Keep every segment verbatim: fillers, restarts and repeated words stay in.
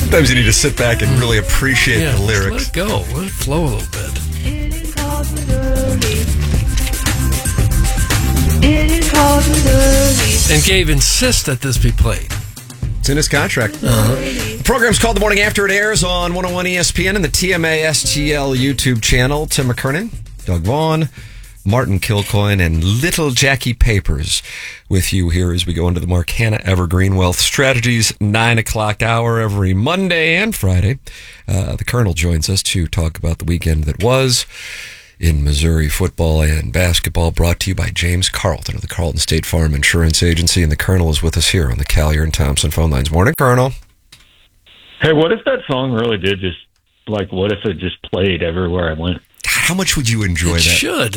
Sometimes you need to sit back and really appreciate yeah, the lyrics. Let it go. Let it flow a little bit. It is called Missouri. It is called Missouri. And Gabe insists that this be played. It's in his contract. Uh-huh. The program's called The Morning After. It airs on one oh one E S P N and the T M A S T L YouTube channel. Tim McKernan, Doug Vaughn, Martin Kilcoyne, and Little Jackie Papers with you here as we go into the Mark Hanna Evergreen Wealth Strategies nine o'clock hour every Monday and Friday. Uh, the Colonel joins us to talk about the weekend that was in Missouri football and basketball, brought to you by James Carlton of the Carlton State Farm Insurance Agency. And the Colonel is with us here on the Collier and Thompson phone lines. Morning, Colonel. Hey, what if that song really did just, like, what if it just played everywhere I went? God, how much would you enjoy It that? should.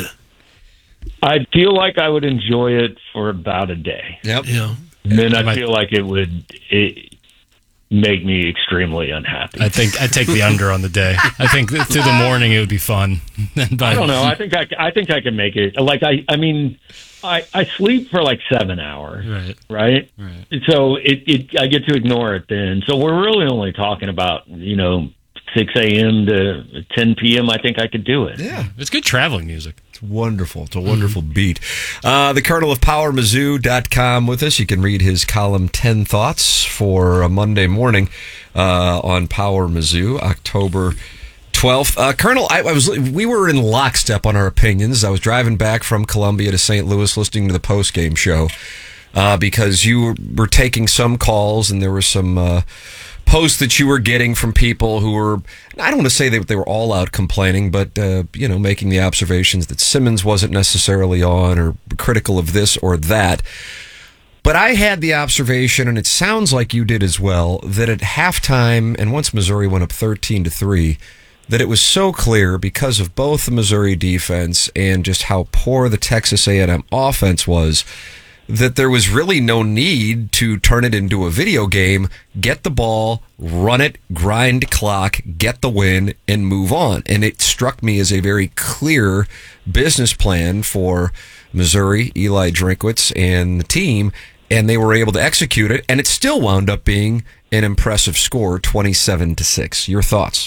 I feel like I would enjoy it for about a day. Yep. Yeah. And then I might- feel like it would it make me extremely unhappy. I think I take the under on the day. I think th- through the morning it would be fun. But I don't know. I think I, I think I can make it. Like I, I mean, I, I sleep for like seven hours, Right. right? Right. So it, it, I get to ignore it then. So we're really only talking about, you know, six a.m. to ten p.m. I think I could do it. Yeah. It's good traveling music. It's wonderful. It's a wonderful beat. Uh, the Colonel of Power Mizzou dot com with us. You can read his column ten Thoughts for a Monday morning uh, on Power Mizzou, October twelfth. Uh, Colonel, I, I was we were in lockstep on our opinions. I was driving back from Columbia to Saint Louis listening to the postgame show uh, because you were, were taking some calls and there were some uh, posts that you were getting from people who were, I don't want to say that they were all out complaining, but, uh, you know, making the observations that Simmons wasn't necessarily on or critical of this or that. But I had the observation, and it sounds like you did as well, that at halftime, and once Missouri went up thirteen to three, that it was so clear because of both the Missouri defense and just how poor the Texas A and M offense was, that there was really no need to turn it into a video game, get the ball, run it, grind clock, get the win, and move on. And it struck me as a very clear business plan for Missouri, Eli Drinkwitz, and the team, and they were able to execute it, and it still wound up being an impressive score, twenty-seven to six. Your thoughts?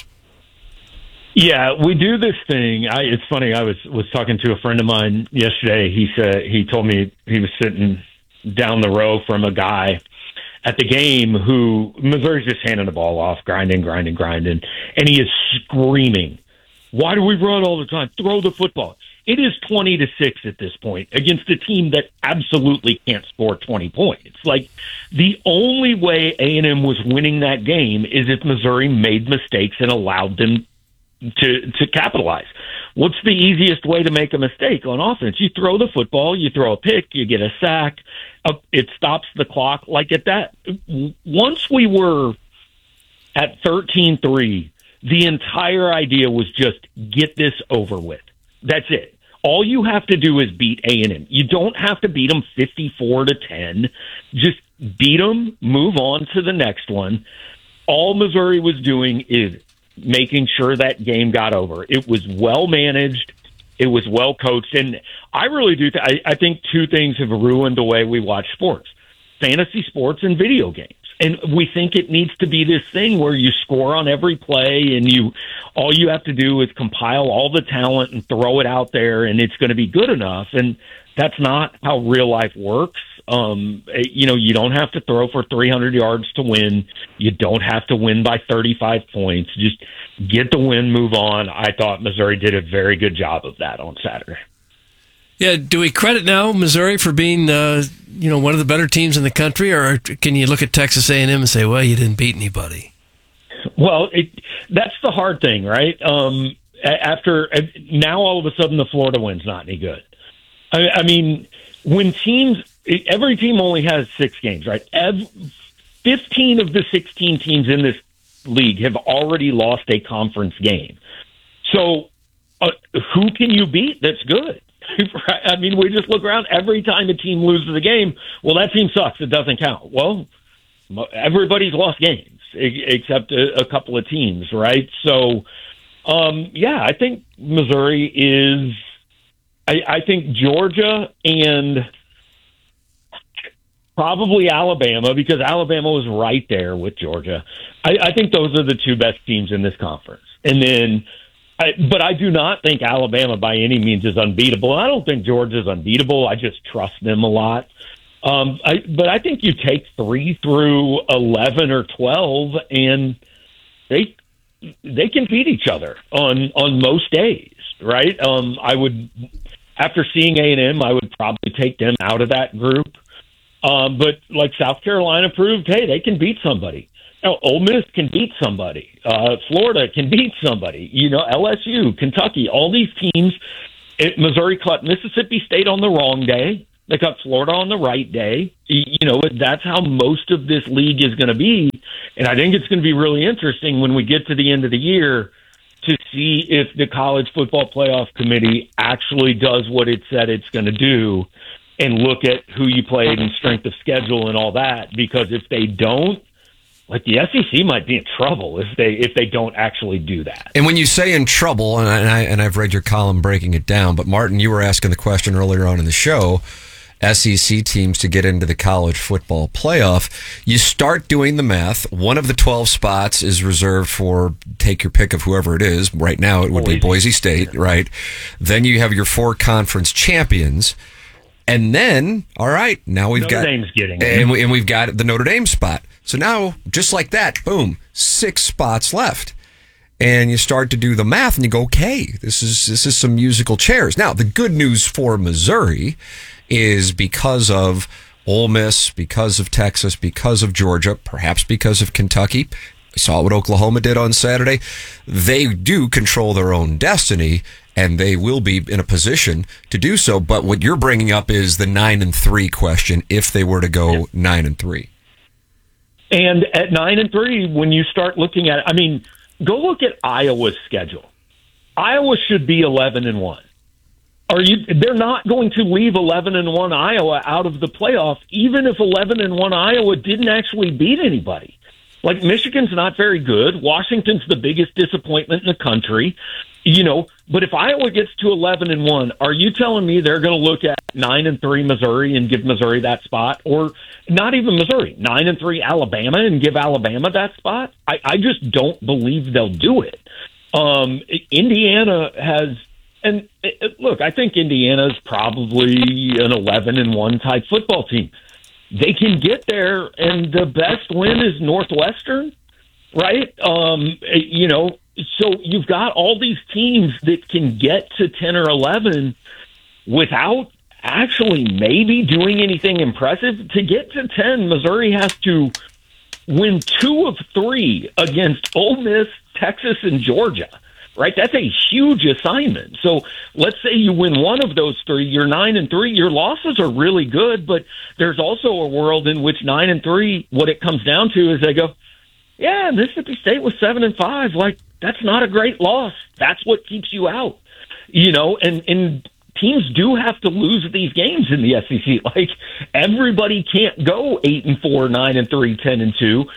Yeah, we do this thing. I, it's funny. I was, was talking to a friend of mine yesterday. He said he told me he was sitting down the row from a guy at the game who Missouri's just handing the ball off, grinding, grinding, grinding, and he is screaming, "Why do we run all the time? Throw the football!" It is twenty to six at this point against a team that absolutely can't score twenty points. Like, the only way A and M was winning that game is if Missouri made mistakes and allowed them to to capitalize. What's the easiest way to make a mistake on offense? You throw the football, you throw a pick, you get a sack, uh, it stops the clock. Like at that, once we were at thirteen three, the entire idea was just get this over with. That's it. All you have to do is beat A and M. You don't have to beat them fifty-four to ten. Just beat them, move on to the next one. All Missouri was doing is making sure that game got over. It was well managed. It was well coached. And I really do. Th- I, I think two things have ruined the way we watch sports: fantasy sports and video games. And we think it needs to be this thing where you score on every play and you, all you have to do is compile all the talent and throw it out there and it's going to be good enough. And that's not how real life works. Um, you know, you don't have to throw for three hundred yards to win. You don't have to win by thirty-five points. Just get the win, move on. I thought Missouri did a very good job of that on Saturday. Yeah, do we credit now Missouri for being, uh, you know, one of the better teams in the country, or can you look at Texas A and M and say, well, you didn't beat anybody? Well, it, that's the hard thing, right? Um, after now, all of a sudden, the Florida win's not any good. I, I mean, when teams, every team only has six games, right? Every, fifteen of the sixteen teams in this league have already lost a conference game. So, uh, who can you beat that's good? I mean, we just look around. Every time a team loses a game, well, that team sucks. It doesn't count. Well, everybody's lost games except a, a couple of teams, right? So, um, yeah, I think Missouri is. I, I think Georgia and probably Alabama, because Alabama was right there with Georgia. I, I think those are the two best teams in this conference. And then, I, but I do not think Alabama by any means is unbeatable. I don't think Georgia's unbeatable. I just trust them a lot. Um, I, but I think you take three through eleven or twelve, and they they can beat each other on on most days, right? Um, I would, after seeing A and M, I would probably take them out of that group. Um, but like South Carolina proved, hey, they can beat somebody. Now, Ole Miss can beat somebody. Uh, Florida can beat somebody. You know, L S U, Kentucky, all these teams. It, Missouri caught Mississippi State on the wrong day. They got Florida on the right day. You know, that's how most of this league is going to be. And I think it's going to be really interesting when we get to the end of the year to see if the College Football Playoff Committee actually does what it said it's going to do and look at who you played and strength of schedule and all that. Because if they don't, like, the S E C might be in trouble if they if they don't actually do that. And when you say in trouble, and I and, I, and I've read your column breaking it down, but Martin, you were asking the question earlier on in the show, S E C teams to get into the college football playoff, you start doing the math. One of the twelve spots is reserved for, take your pick of whoever it is. Right now it would be Boise State, right? Then you have your four conference champions. And then, all right, now we've Notre got Dame's getting and, we, and we've got the Notre Dame spot. So now, just like that, boom, six spots left. And you start to do the math, and you go, okay, this is this is some musical chairs. Now, the good news for Missouri is because of Ole Miss, because of Texas, because of Georgia, perhaps because of Kentucky. We saw what Oklahoma did on Saturday. They do control their own destiny, and they will be in a position to do so. But what you're bringing up is the nine and three question if they were to go yeah. nine and three. And at nine and three, when you start looking at it, I mean, go look at Iowa's schedule. Iowa should be eleven and one. Are you? They're not going to leave eleven and one Iowa out of the playoff, even if eleven and one Iowa didn't actually beat anybody. Like, Michigan's not very good. Washington's the biggest disappointment in the country. You know, but if Iowa gets to eleven and one, are you telling me they're going to look at nine and three Missouri and give Missouri that spot? Or not even Missouri, nine and three Alabama and give Alabama that spot? I, I just don't believe they'll do it. Um, Indiana has, and it, look, I think Indiana's probably an eleven and one type football team. They can get there, and the best win is Northwestern, right? Um, you know, so you've got all these teams that can get to ten or eleven without actually maybe doing anything impressive. To get to ten, Missouri has to win two of three against Ole Miss, Texas, and Georgia, right? That's a huge assignment. So let's say you win one of those three, you're nine and three. Your losses are really good, but there's also a world in which nine and three, what it comes down to is they go, yeah, Mississippi State was seven and five. Like, that's not a great loss. That's what keeps you out, you know, and, and teams do have to lose these games in the S E C. Like, everybody can't go eight and four, nine and three, ten and two.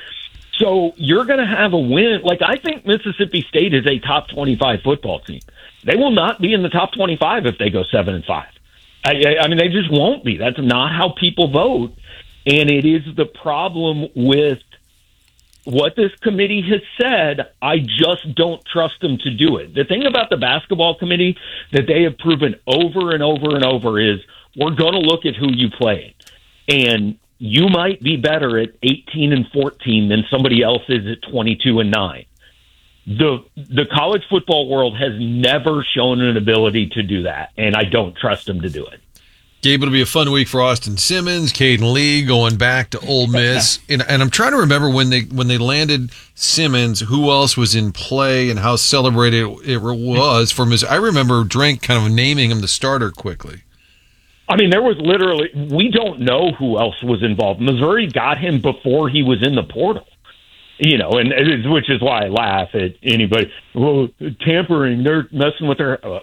So you're going to have a win. Like, I think Mississippi State is a top twenty-five football team. They will not be in the top twenty-five if they go seven and five. I, I, I mean, they just won't be. That's not how people vote. And it is the problem with what this committee has said. I just don't trust them to do it. The thing about the basketball committee that they have proven over and over and over is we're going to look at who you played. And you might be better at eighteen and fourteen than somebody else is at twenty-two and nine. The the college football world has never shown an ability to do that, and I don't trust them to do it. Gabe, it'll be a fun week for Austin Simmons, Caden Lee going back to Ole Miss, and, and I'm trying to remember when they when they landed Simmons, who else was in play and how celebrated it was for Miss. I remember Drink kind of naming him the starter quickly. I mean, there was literally, we don't know who else was involved. Missouri got him before he was in the portal, you know, and it's, which is why I laugh at anybody. Well, tampering, they're messing with their, uh,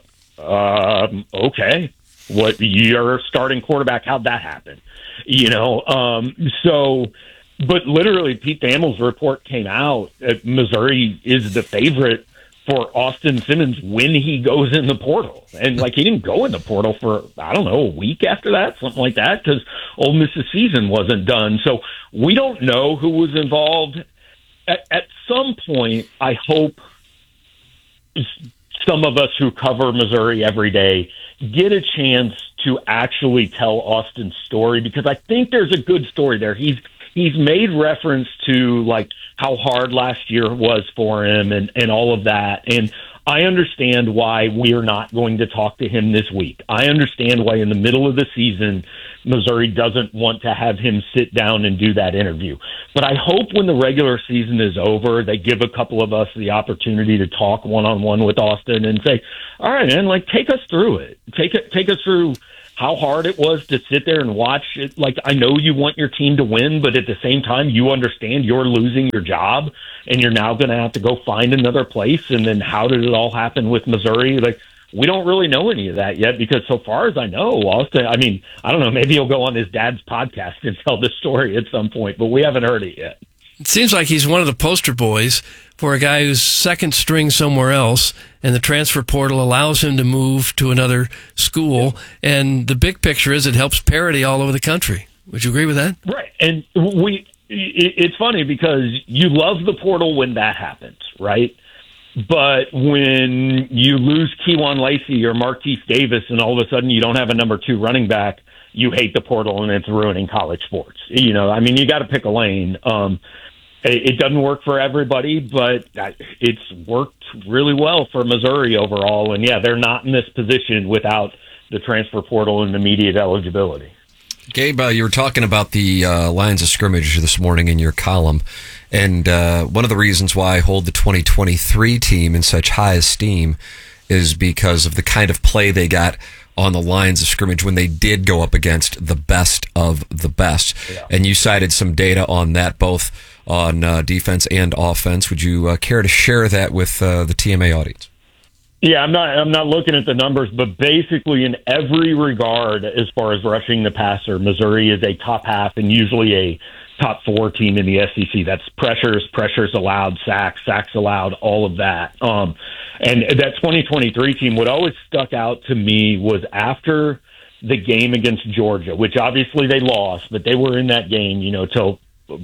uh, okay. What, your starting quarterback, how'd that happen? You know, um, so, but literally Pete Thamel's report came out. Uh, Missouri is the favorite for Austin Simmons when he goes in the portal. And, like, he didn't go in the portal for, I don't know, a week after that, something like that, because Ole Miss's season wasn't done. So we don't know who was involved. At, at some point, I hope some of us who cover Missouri every day get a chance to actually tell Austin's story, because I think there's a good story there. He's he's made reference to, like, how hard last year was for him and, and all of that. And I understand why we're not going to talk to him this week. I understand why in the middle of the season, Missouri doesn't want to have him sit down and do that interview. But I hope when the regular season is over, they give a couple of us the opportunity to talk one-on-one with Austin and say, all right, man, like, take us through it. Take it, take us through how hard it was to sit there and watch it. Like, I know you want your team to win, but at the same time, you understand you're losing your job and you're now going to have to go find another place. And then how did it all happen with Missouri? Like, we don't really know any of that yet, because so far as I know, Austin, I mean, I don't know, maybe he'll go on his dad's podcast and tell this story at some point, but we haven't heard it yet. It seems like he's one of the poster boys for a guy who's second string somewhere else, and the transfer portal allows him to move to another school. And the big picture is it helps parity all over the country. Would you agree with that? Right. And we, it's funny because you love the portal when that happens, right? But when you lose Kewan Lacey or Marquise Davis and all of a sudden you don't have a number two running back, you hate the portal and it's ruining college sports. You know, I mean, you got to pick a lane. Um, it, it doesn't work for everybody, but it's worked really well for Missouri overall. And yeah, they're not in this position without the transfer portal and immediate eligibility. Gabe, uh, you were talking about the uh, lines of scrimmage this morning in your column, and uh, one of the reasons why I hold the twenty twenty-three team in such high esteem is because of the kind of play they got on the lines of scrimmage when they did go up against the best of the best. Yeah. And you cited some data on that, both on uh, defense and offense. Would you uh, care to share that with uh, the T M A audience? Yeah, I'm not. I'm not looking at the numbers, but basically, in every regard, as far as rushing the passer, Missouri is a top half and usually a top four team in the S E C. That's pressures, pressures allowed, sacks, sacks allowed, all of that. Um, and that twenty twenty-three team, what always stuck out to me was after the game against Georgia, which obviously they lost, but they were in that game, you know, till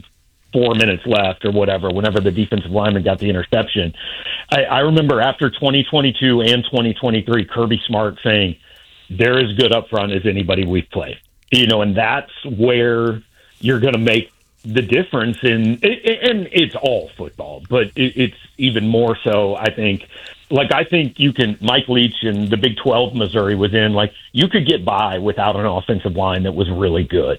four minutes left or whatever, whenever the defensive lineman got the interception. I, I remember after twenty twenty-two and twenty twenty-three, Kirby Smart saying, they're as good up front as anybody we've played. You know, and that's where you're going to make the difference in, and it's all football, but it's even more so, I think. Like, I think you can, Mike Leach and the Big twelve Missouri was in, like, you could get by without an offensive line that was really good.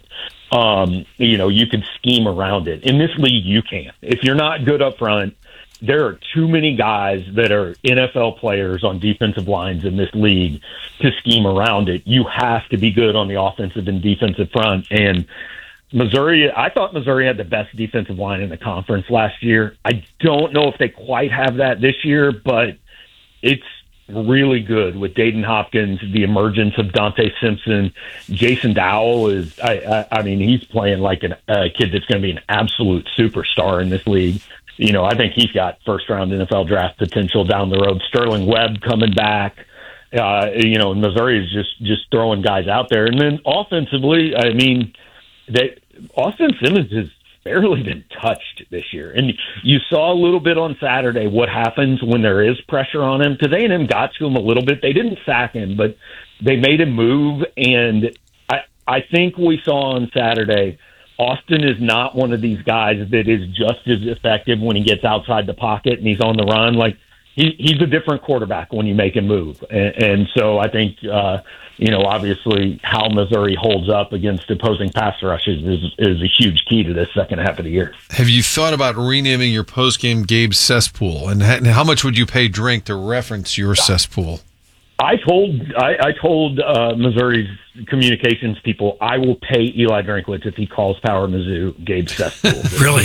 Um, you know, you could scheme around it. In this league, you can't. If you're not good up front, there are too many guys that are N F L players on defensive lines in this league to scheme around it. You have to be good on the offensive and defensive front. And Missouri, I thought Missouri had the best defensive line in the conference last year. I don't know if they quite have that this year, but it's really good with Dayton Hopkins, the emergence of Dante Simpson. Jason Dowell is, I, I, I mean, he's playing like an, a kid that's going to be an absolute superstar in this league. You know, I think he's got first round N F L draft potential down the road. Sterling Webb coming back. Uh, you know, Missouri is just, just throwing guys out there. And then offensively, I mean, they, Austin Simmons has barely been touched this year. And you saw a little bit on Saturday what happens when there is pressure on him, because A and M got to him a little bit. They didn't sack him, but they made him move. And I, I think we saw on Saturday, Austin is not one of these guys that is just as effective when he gets outside the pocket and he's on the run. Like, he, he's a different quarterback when you make him move. And, and so I think, uh, you know, obviously how Missouri holds up against opposing pass rushes is, is a huge key to this second half of the year. Have you thought about renaming your postgame Gabe Cesspool? And, and how much would you pay Drink to reference your cesspool? I told I, I told uh, Missouri's communications people I will pay Eli Drinkwitz if he calls Power Mizzou Gabe Cesspool. Really?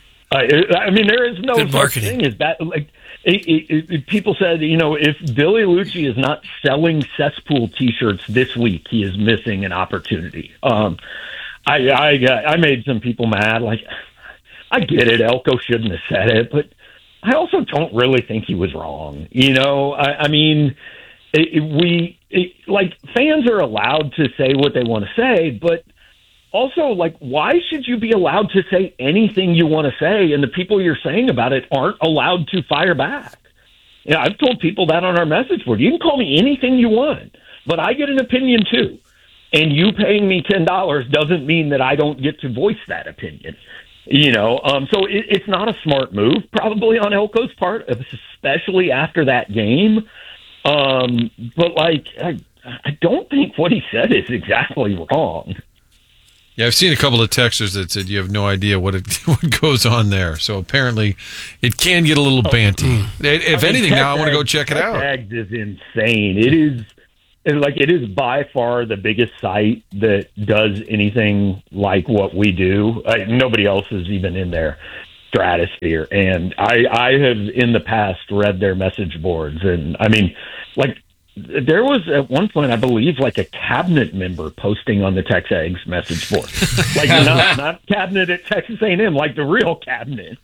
Uh, I mean, there is no Good such marketing. thing as that. Like, it, it, it, people said, you know, if Billy Lucci is not selling cesspool T-shirts this week, he is missing an opportunity. Um, I, I, I made some people mad. Like, I get it. Elko shouldn't have said it, but I also don't really think he was wrong. You know, I, I mean, it, it, we it, like fans are allowed to say what they want to say, but also, like, why should you be allowed to say anything you want to say, and the people you're saying about it aren't allowed to fire back? Yeah, I've told people that on our message board. You can call me anything you want, but I get an opinion too. And you paying me ten dollars doesn't mean that I don't get to voice that opinion. You know, um, so it, it's not a smart move, probably on Elko's part, especially after that game. Um, but, like, I, I don't think what he said is exactly wrong. Yeah, I've seen a couple of texters that said you have no idea what it, what goes on there. So apparently, it can get a little banty. Oh, if I mean, anything, now I want to go check it out. Tags is insane. It is it's like it is by far the biggest site that does anything like what we do. Uh, nobody else is even in their stratosphere. And I, I have in the past read their message boards, and I mean, like. There was at one point, I believe, like a cabinet member posting on the TexAgs message board, like not, not cabinet at Texas A and M, like the real cabinet.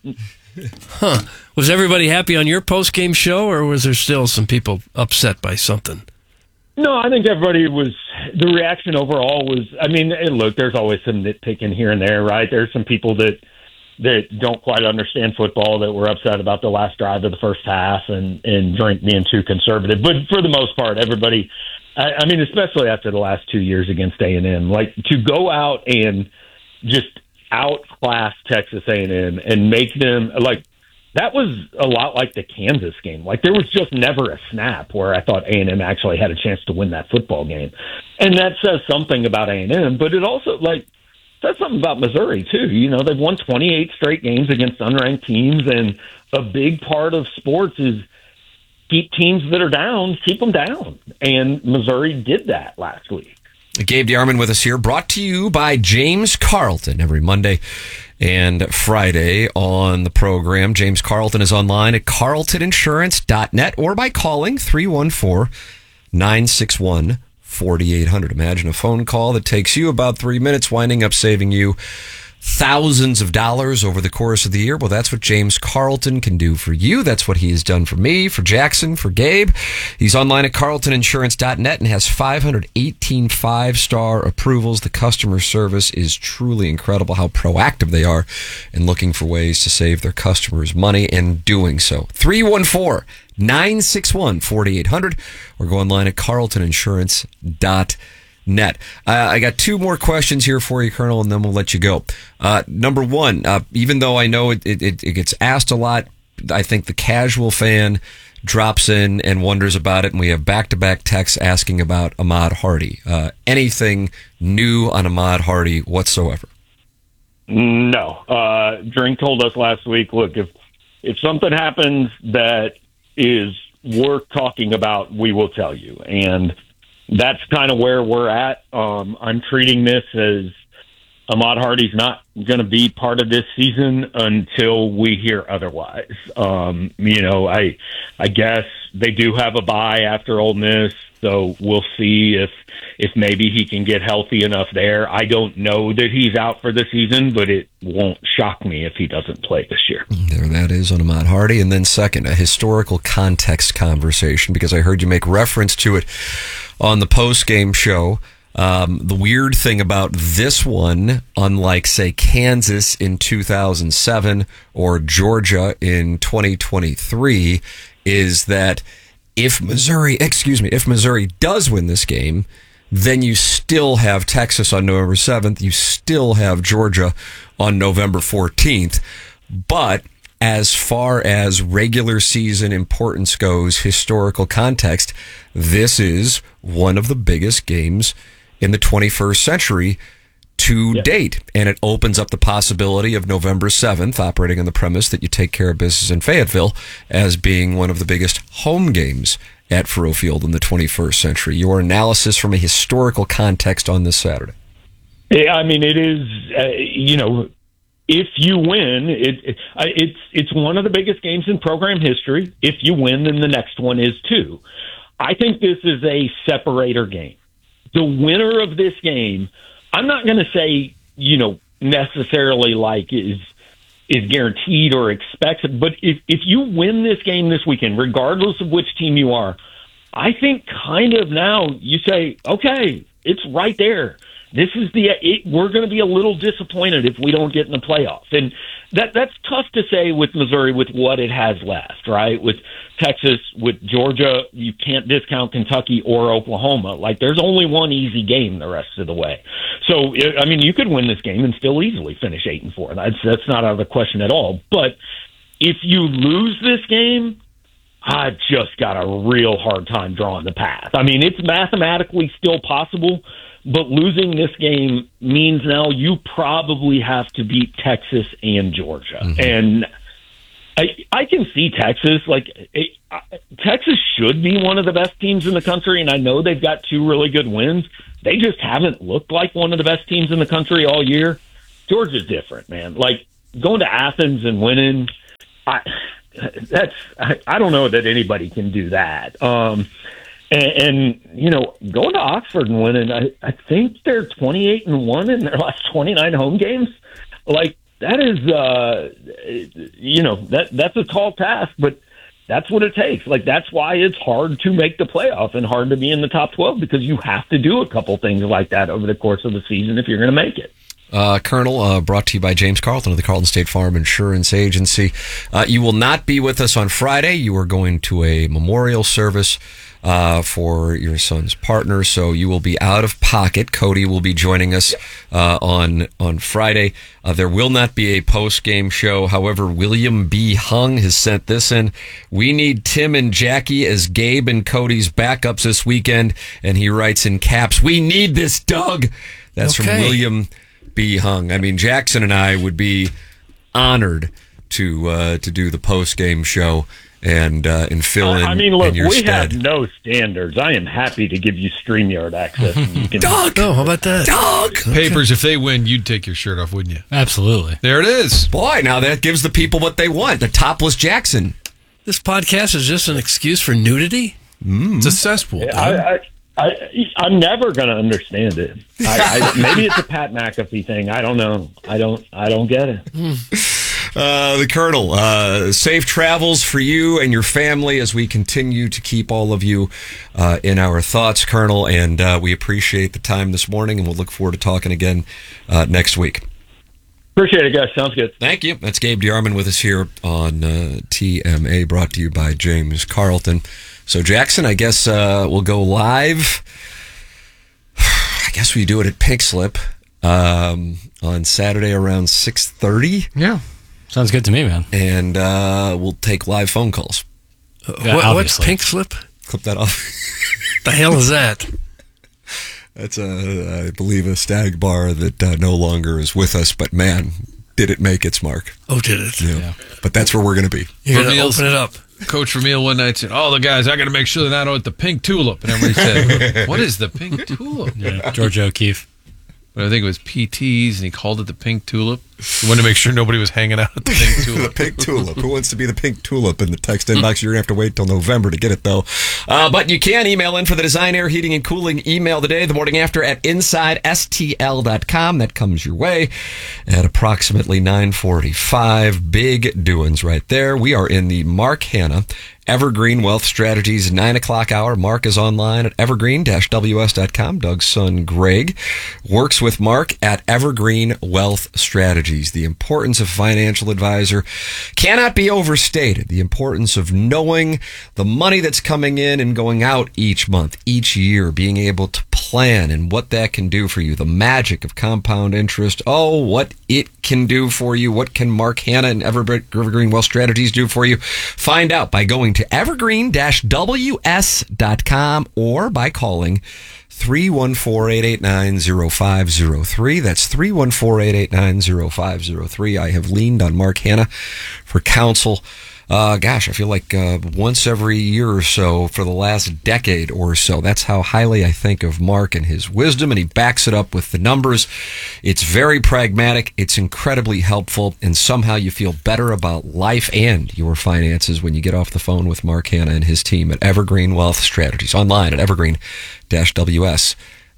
Huh? Was everybody happy on your post game show, or was there still some people upset by something? No, I think everybody was. The reaction overall was. I mean, hey, look, there's always some nitpicking here and there, right? There's some people that. that don't quite understand football that were upset about the last drive of the first half and, and Drink being too conservative. But for the most part, everybody, I, I mean, especially after the last two years against A and M, like to go out and just outclass Texas A and M and make them like that was a lot like the Kansas game. Like there was just never a snap where I thought A and M actually had a chance to win that football game. And that says something about A and M, but it also like, says something about Missouri, too. You know, they've won twenty-eight straight games against unranked teams, and a big part of sports is keep teams that are down, keep them down. And Missouri did that last week. Gabe DeArmond with us here, brought to you by James Carlton every Monday and Friday on the program. James Carlton is online at carlton insurance dot net or by calling three one four, nine six one, forty-eight hundred. Imagine a phone call that takes you about three minutes, winding up saving you thousands of dollars over the course of the year. Well, that's what James Carlton can do for you. That's what he has done for me, for Jackson, for Gabe. He's online at carlton insurance dot net and has five hundred eighteen five-star approvals. The customer service is truly incredible, how proactive they are in looking for ways to save their customers money and doing so. three one four, nine six one, forty-eight hundred or go online at carlton insurance dot net. Uh, I got two more questions here for you, Colonel, and then we'll let you go. Uh, number one, uh, even though I know it, it, it gets asked a lot, I think the casual fan drops in and wonders about it, and we have back-to-back texts asking about Ahmad Hardy. Uh, anything new on Ahmad Hardy whatsoever? No. Uh, Drink told us last week, look, if if something happens that is worth talking about, we will tell you. And that's kind of where we're at. Um, I'm treating this as Ahmad Hardy's not going to be part of this season until we hear otherwise. Um, you know, I I guess they do have a bye after Ole Miss, so we'll see if if maybe he can get healthy enough there. I don't know that he's out for the season, but it won't shock me if he doesn't play this year. There that is on Ahmad Hardy. And then second, a historical context conversation, because I heard you make reference to it on the post-game show. Um, the weird thing about this one, unlike, say, Kansas in two thousand seven or Georgia in twenty twenty-three, is that if Missouri, excuse me, if Missouri does win this game, then you still have Texas on November seventh. You still have Georgia on November fourteenth. But as far as regular season importance goes, historical context, this is one of the biggest games in the twenty-first century to yep. date. And it opens up the possibility of November seventh, operating on the premise that you take care of business in Fayetteville, as being one of the biggest home games at Faurot Field in the twenty-first century. Your analysis from a historical context on this Saturday. Yeah, I mean, it is, uh, you know, if you win, it, it it's it's one of the biggest games in program history. If you win, then the next one is too. I think this is a separator game. The winner of this game, I'm not going to say, you know, necessarily like is is guaranteed or expects it. But if, if you win this game this weekend, regardless of which team you are, I think kind of now you say, okay, it's right there. This is the it, we're going to be a little disappointed if we don't get in the playoffs, and that that's tough to say with Missouri with what it has left, right? With Texas, with Georgia, you can't discount Kentucky or Oklahoma. Like there's only one easy game the rest of the way. So I mean, you could win this game and still easily finish eight and four. That's that's not out of the question at all. But if you lose this game, I've just got a real hard time drawing the path. I mean, it's mathematically still possible. But losing this game means now you probably have to beat Texas and Georgia. Mm-hmm. And I I can see Texas. Like, it, uh, Texas should be one of the best teams in the country, and I know they've got two really good wins. They just haven't looked like one of the best teams in the country all year. Georgia's different, man. Like, going to Athens and winning, I, that's I, I don't know that anybody can do that. Um And, and, you know, going to Oxford and winning, I, I think they're twenty-eight and one in their last twenty-nine home games. Like, that is, uh, you know, that that's a tall task, but that's what it takes. Like, that's why it's hard to make the playoff and hard to be in the top twelve, because you have to do a couple things like that over the course of the season if you're going to make it. Uh, Colonel, uh, brought to you by James Carlton of the Carlton State Farm Insurance Agency. Uh, you will not be with us on Friday. You are going to a memorial service uh, for your son's partner, so you will be out of pocket. Cody will be joining us uh, on on Friday. Uh, there will not be a post-game show. However, William B. Hung has sent this in. We need Tim and Jackie as Gabe and Cody's backups this weekend, and he writes in caps, "We need this, Doug." That's okay. From William B. Hung. I mean, Jackson and I would be honored to uh, to do the post game show and uh, and fill in. I mean, look, in your we stead. have no standards. I am happy to give you StreamYard access. And you can Doug, oh, how about that? Doug, Papers, if they win, you'd take your shirt off, wouldn't you? Absolutely. There it is. boy, now that gives the people what they want. The topless Jackson. This podcast is just an excuse for nudity? Mm. It's a cesspool. I, I, I, I'm never going to understand it. I, I, maybe it's a Pat McAfee thing. I don't know. I don't. I don't get it. Uh, the Colonel, uh, safe travels for you and your family as we continue to keep all of you uh, in our thoughts, Colonel. And uh, we appreciate the time this morning, and we'll look forward to talking again uh, next week. Appreciate it, guys. Sounds good. Thank you. That's Gabe DeArmond with us here on uh, T M A, brought to you by James Carlton. So, Jackson, I guess uh, we'll go live. I guess we do it at Pink Slip um, on Saturday around six thirty. Yeah. Sounds good to me, man. And uh, we'll take live phone calls. Yeah, what, what's obviously. Pink Slip? Clip that off. The hell is that? That's, a, I believe, a stag bar that uh, no longer is with us. But, man, did it make its mark. Oh, did it? Yeah. Yeah. But that's where we're going to be. You're going to Reveals- open it up. Coach Vermeil one night said, "Oh, the guys, I got to make sure they're not out at the Pink Tulip." And everybody said, "What is the Pink Tulip?" Yeah, George O'Keefe. But I think it was P T's, and he called it the Pink Tulip. He wanted to make sure nobody was hanging out at the Pink The Tulip. pink tulip. Who wants to be the pink tulip in the text inbox? You're going to have to wait till November to get it, though. Uh, but you can email in for the Design, Air, Heating, and Cooling email today, the morning after, at inside s t l dot com. That comes your way at approximately nine forty-five. Big doings right there. We are in the Mark Hanna Evergreen Wealth Strategies nine o'clock hour. Mark is online at evergreen dash w s dot com. Doug's son, Greg, works with Mark at Evergreen Wealth Strategies. The importance of financial advisor cannot be overstated. The importance of knowing the money that's coming in and going out each month, each year, being able to plan and what that can do for you. The magic of compound interest. Oh, what it can do for you. What can Mark Hanna and Evergreen Wealth Strategies do for you? Find out by going to evergreen dash w s dot com or by calling three one four, eight eight nine, zero five zero three. That's three one four, eight eight nine, zero five zero three. I have leaned on Mark Hanna for counsel. Uh, gosh, I feel like uh, once every year or so for the last decade or so. That's how highly I think of Mark and his wisdom, and he backs it up with the numbers. It's very pragmatic. It's incredibly helpful, and somehow you feel better about life and your finances when you get off the phone with Mark Hanna and his team at Evergreen Wealth Strategies. Online at evergreen dash w s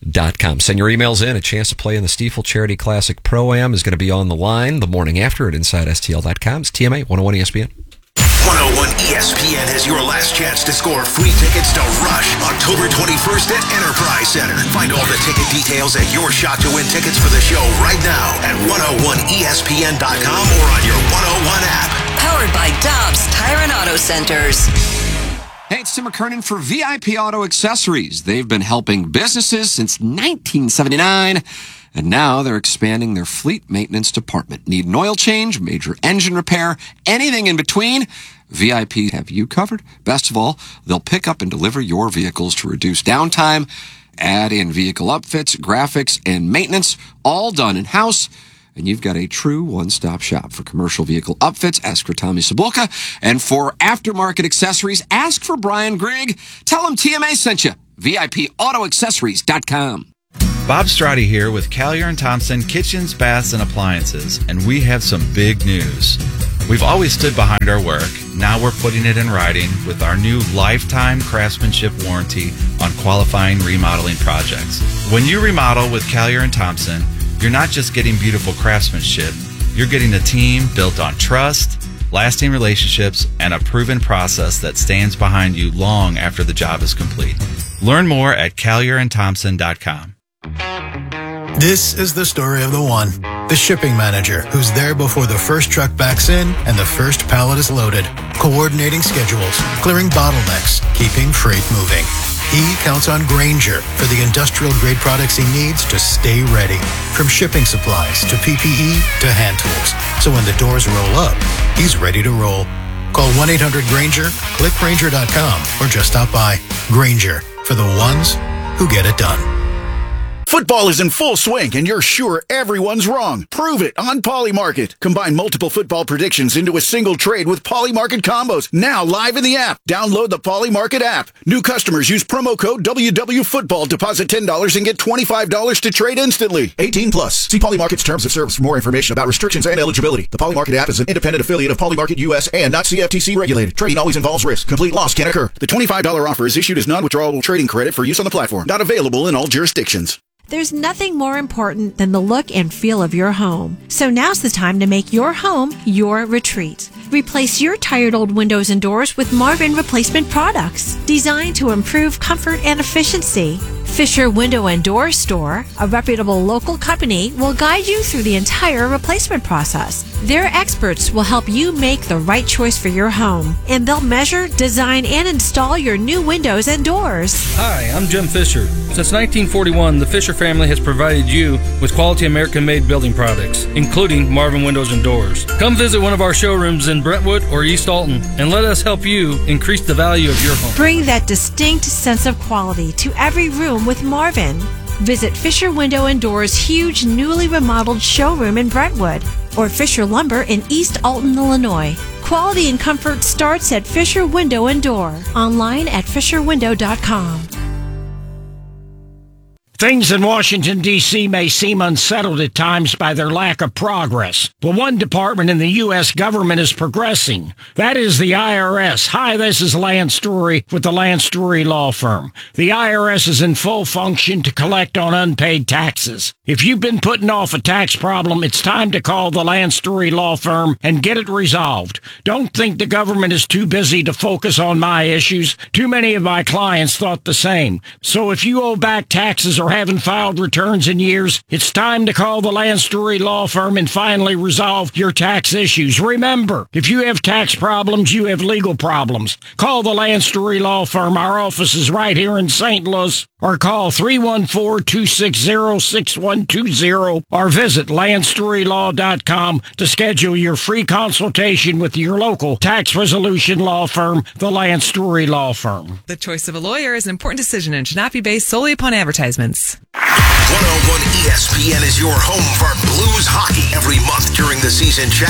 Dot com. Send your emails in. A chance to play in the Stiefel Charity Classic Pro-Am is going to be on the line the morning after at inside S T L dot com. It's T M A one oh one E S P N. one oh one E S P N has your last chance to score free tickets to Rush October twenty-first at Enterprise Center. Find all the ticket details and your shot to win tickets for the show right now at one oh one E S P N dot com or on your one oh one app. Powered by Dobbs Tire and Auto Centers. Hey, it's Tim McKernan for V I P Auto Accessories. They've been helping businesses since nineteen seventy-nine, and now they're expanding their fleet maintenance department. Need an oil change, major engine repair, anything in between? V I P have you covered. Best of all, they'll pick up and deliver your vehicles to reduce downtime, add in vehicle upfits, graphics, and maintenance, all done in-house. And you've got a true one-stop shop for commercial vehicle upfits. Ask for Tommy Sabulka. And for aftermarket accessories, ask for Brian Grigg. Tell him T M A sent you. V I P Auto Accessories dot com. Bob Strati here with Collier and Thompson Kitchens, Baths, and Appliances. And we have some big news. We've always stood behind our work. Now we're putting it in writing with our new lifetime craftsmanship warranty on qualifying remodeling projects. When you remodel with Collier and Thompson, you're not just getting beautiful craftsmanship, you're getting a team built on trust, lasting relationships, and a proven process that stands behind you long after the job is complete. Learn more at Collier and Thompson dot com. This is the story of the one, the shipping manager, who's there before the first truck backs in and the first pallet is loaded, coordinating schedules, clearing bottlenecks, keeping freight moving. He counts on Grainger for the industrial-grade products he needs to stay ready, from shipping supplies to P P E to hand tools. So when the doors roll up, he's ready to roll. Call one eight hundred Grainger, click Grainger dot com, or just stop by. Grainger, for the ones who get it done. Football is in full swing, and you're sure everyone's wrong. Prove it on Polymarket. Combine multiple football predictions into a single trade with Polymarket combos. Now live in the app. Download the Polymarket app. New customers use promo code W W Football. Deposit ten dollars and get twenty-five dollars to trade instantly. eighteen plus. See Polymarket's terms of service for more information about restrictions and eligibility. The Polymarket app is an independent affiliate of Polymarket U S and not C F T C regulated. Trading always involves risk. Complete loss can occur. The twenty-five dollars offer is issued as non-withdrawable trading credit for use on the platform. Not available in all jurisdictions. There's nothing more important than the look and feel of your home. So now's the time to make your home your retreat. Replace your tired old windows and doors with Marvin replacement products designed to improve comfort and efficiency. Fisher Window and Door Store, a reputable local company, will guide you through the entire replacement process. Their experts will help you make the right choice for your home, and they'll measure, design, and install your new windows and doors. Hi, I'm Jim Fisher. Since nineteen forty-one, the Fisher family has provided you with quality American-made building products, including Marvin Windows and Doors. Come visit one of our showrooms in Brentwood or East Alton, and let us help you increase the value of your home. Bring that distinct sense of quality to every room with Marvin. Visit Fisher Window and Doors' huge newly remodeled showroom in Brentwood or Fisher Lumber in East Alton, Illinois. Quality and comfort starts at Fisher Window and Door. Online at Fisher Window dot com. Things in Washington, D C may seem unsettled at times by their lack of progress. But one department in the U S government is progressing. That is the I R S. Hi, this is Lance Drury with the Lance Drury Law Firm. The I R S is in full function to collect on unpaid taxes. If you've been putting off a tax problem, it's time to call the Lance Drury Law Firm and get it resolved. Don't think the government is too busy to focus on my issues. Too many of my clients thought the same. So if you owe back taxes or haven't filed returns in years, it's time to call the Lance Drury Law Firm and finally resolve your tax issues. Remember, if you have tax problems, you have legal problems. Call the Lance Drury Law Firm. Our office is right here in Saint Louis. Or call three one four, two six zero, six one two zero or visit Lance Drury Law dot com to schedule your free consultation with your local tax resolution law firm, the Lance Drury Law Firm. The choice of a lawyer is an important decision and should not be based solely upon advertisements. one oh one E S P N is your home for Blues hockey every month during the season. Check